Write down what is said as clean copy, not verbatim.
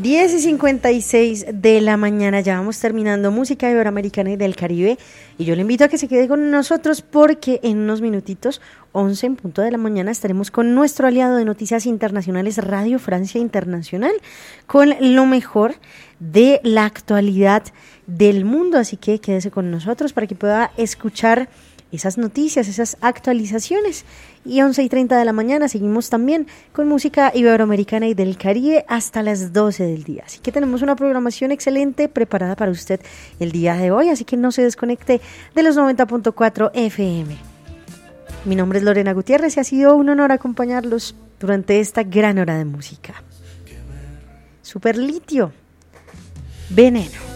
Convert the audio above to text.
10:56 de la mañana, ya vamos terminando Música Iberoamericana y del Caribe, y yo le invito a que se quede con nosotros porque en unos minutitos, 11 en punto de la mañana, estaremos con nuestro aliado de Noticias Internacionales, Radio Francia Internacional, con lo mejor de la actualidad del mundo, así que quédese con nosotros para que pueda escuchar esas noticias, esas actualizaciones. Y 11:30 de la mañana seguimos también con música iberoamericana y del Caribe hasta las 12 del día. Así que tenemos una programación excelente preparada para usted el día de hoy, así que no se desconecte de los 90.4 FM. Mi nombre es Lorena Gutiérrez y ha sido un honor acompañarlos durante esta gran hora de música. Superlitio, Veneno.